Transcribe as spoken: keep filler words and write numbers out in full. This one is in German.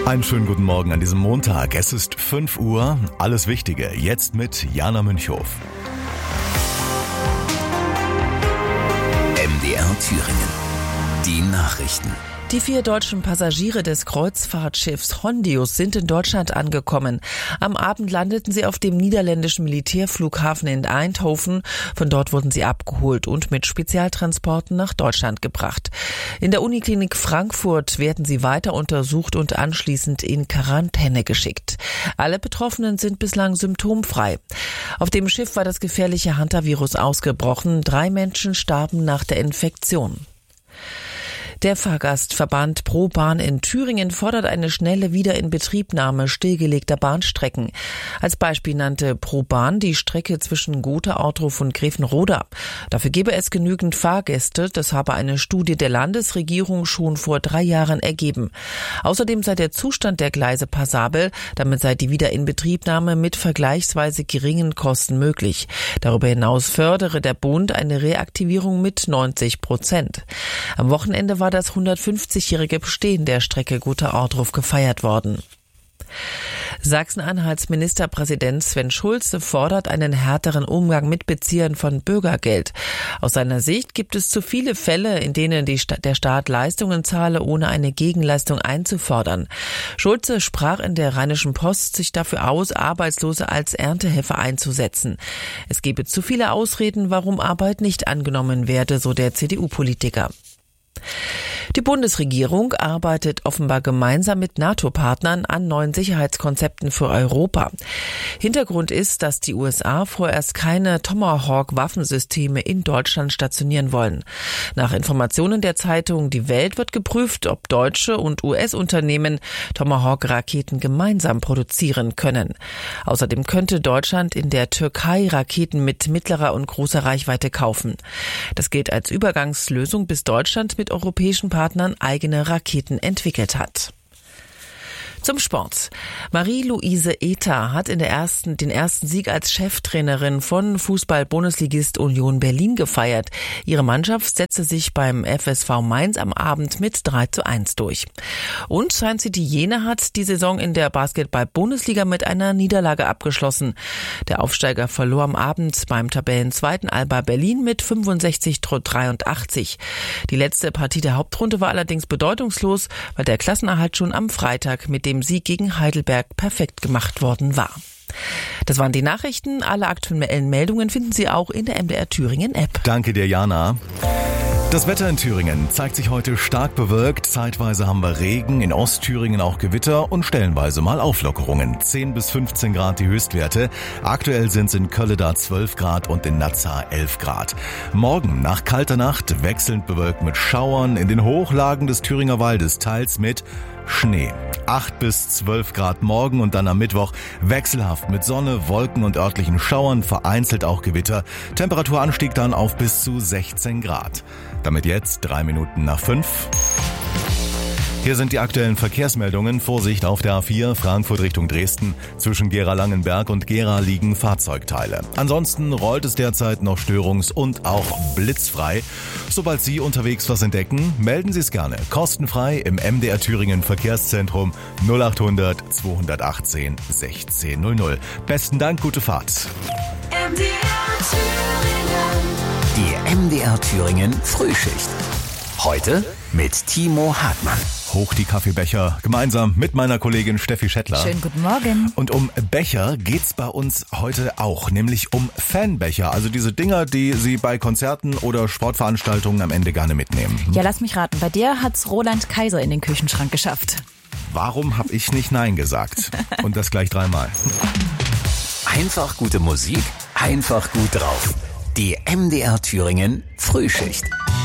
Einen schönen guten Morgen an diesem Montag. Es ist fünf Uhr. Alles Wichtige jetzt mit Jana Münchhof. M D R Thüringen. Die Nachrichten. Die vier deutschen Passagiere des Kreuzfahrtschiffs Hondius sind in Deutschland angekommen. Am Abend landeten sie auf dem niederländischen Militärflughafen in Eindhoven. Von dort wurden sie abgeholt und mit Spezialtransporten nach Deutschland gebracht. In der Uniklinik Frankfurt werden sie weiter untersucht und anschließend in Quarantäne geschickt. Alle Betroffenen sind bislang symptomfrei. Auf dem Schiff war das gefährliche Hantavirus ausgebrochen. Drei Menschen starben nach der Infektion. Der Fahrgastverband ProBahn in Thüringen fordert eine schnelle Wiederinbetriebnahme stillgelegter Bahnstrecken. Als Beispiel nannte ProBahn die Strecke zwischen Gotha-Ortruf und Grevenroda. Dafür gebe es genügend Fahrgäste, das habe eine Studie der Landesregierung schon vor drei Jahren ergeben. Außerdem sei der Zustand der Gleise passabel, damit sei die Wiederinbetriebnahme mit vergleichsweise geringen Kosten möglich. Darüber hinaus fördere der Bund eine Reaktivierung mit neunzig Prozent. Am Wochenende war das hundertfünfzigjährige Bestehen der Strecke Gotha-Ortruf gefeiert worden. Sachsen-Anhalts Ministerpräsident Sven Schulze fordert einen härteren Umgang mit Beziehern von Bürgergeld. Aus seiner Sicht gibt es zu viele Fälle, in denen die Sta- der Staat Leistungen zahle, ohne eine Gegenleistung einzufordern. Schulze sprach in der Rheinischen Post sich dafür aus, Arbeitslose als Erntehelfer einzusetzen. Es gebe zu viele Ausreden, warum Arbeit nicht angenommen werde, so der C D U-Politiker. Die Bundesregierung arbeitet offenbar gemeinsam mit NATO-Partnern an neuen Sicherheitskonzepten für Europa. Hintergrund ist, dass die U S A vorerst keine Tomahawk-Waffensysteme in Deutschland stationieren wollen. Nach Informationen der Zeitung Die Welt wird geprüft, ob deutsche und U S-Unternehmen Tomahawk-Raketen gemeinsam produzieren können. Außerdem könnte Deutschland in der Türkei Raketen mit mittlerer und großer Reichweite kaufen. Das gilt als Übergangslösung, bis Deutschland mit europäischen Partnern eigene Raketen entwickelt hat. Zum Sport. Marie-Louise Ether hat in der ersten, den ersten Sieg als Cheftrainerin von Fußball-Bundesligist Union Berlin gefeiert. Ihre Mannschaft setzte sich beim F S V Mainz am Abend mit drei zu eins durch. Und Science City Jena hat die Saison in der Basketball-Bundesliga mit einer Niederlage abgeschlossen. Der Aufsteiger verlor am Abend beim Tabellenzweiten Alba Berlin mit fünfundsechzig zu dreiundachtzig. Die letzte Partie der Hauptrunde war allerdings bedeutungslos, weil der Klassenerhalt schon am Freitag mit dem Sieg gegen Heidelberg perfekt gemacht worden war. Das waren die Nachrichten. Alle aktuellen Meldungen finden Sie auch in der M D R Thüringen App. Danke dir, Jana. Das Wetter in Thüringen zeigt sich heute stark bewölkt. Zeitweise haben wir Regen, in Ostthüringen auch Gewitter und stellenweise mal Auflockerungen. zehn bis fünfzehn Grad die Höchstwerte. Aktuell sind es in Kölleda zwölf Grad und in Naza elf Grad. Morgen nach kalter Nacht wechselnd bewölkt mit Schauern in den Hochlagen des Thüringer Waldes, teils mit Schnee. acht bis zwölf Grad morgen und dann am Mittwoch wechselhaft mit Sonne, Wolken und örtlichen Schauern, vereinzelt auch Gewitter. Temperaturanstieg dann auf bis zu sechzehn Grad. Damit jetzt drei Minuten nach fünf. Hier sind die aktuellen Verkehrsmeldungen. Vorsicht auf der A vier, Frankfurt Richtung Dresden. Zwischen Gera-Langenberg und Gera liegen Fahrzeugteile. Ansonsten rollt es derzeit noch störungs- und auch blitzfrei. Sobald Sie unterwegs was entdecken, melden Sie es gerne. Kostenfrei im M D R Thüringen Verkehrszentrum null acht hundert zweihundertachtzehn sechzehn null null. Besten Dank, gute Fahrt. M D R Thüringen. Die M D R Thüringen Frühschicht. Heute mit Timo Hartmann. Hoch die Kaffeebecher, gemeinsam mit meiner Kollegin Steffi Schettler. Schönen guten Morgen. Und um Becher geht's bei uns heute auch, nämlich um Fanbecher. Also diese Dinger, die Sie bei Konzerten oder Sportveranstaltungen am Ende gerne mitnehmen. Ja, lass mich raten. Bei dir hat's Roland Kaiser in den Küchenschrank geschafft. Warum habe ich nicht Nein gesagt? Und das gleich dreimal. Einfach gute Musik, einfach gut drauf. Die M D R Thüringen Frühschicht.